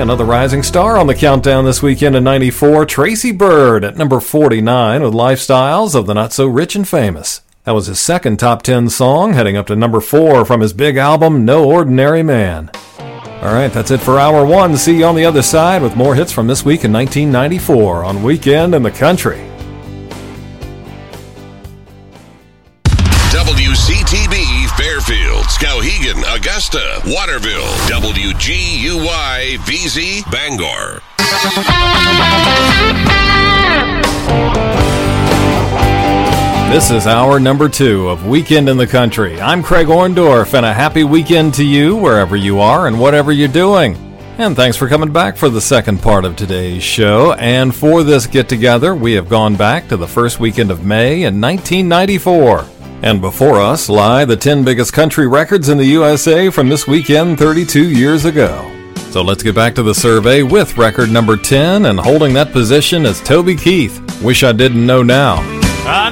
another rising star on the countdown this weekend in 94, Tracy Byrd at number 49 with Lifestyles of the Not So Rich and Famous. That was his second top 10 song, heading up to number 4 from his big album, No Ordinary Man. All right, that's it for Hour 1. See you on the other side with more hits from this week in 1994 on Weekend in the Country. WCTB Fairfield, Skowhegan, Augusta, Waterville, WGUY VZ Bangor. This is hour number 2 of Weekend in the Country. I'm Craig Orndorff, and a happy weekend to you wherever you are and whatever you're doing. And thanks for coming back for the second part of today's show. And for this get-together, we have gone back to the first weekend of May in 1994. And before us lie the 10 biggest country records in the USA from this weekend 32 years ago. So let's get back to the survey with record number 10, and holding that position is Toby Keith, Wish I Didn't Know Now.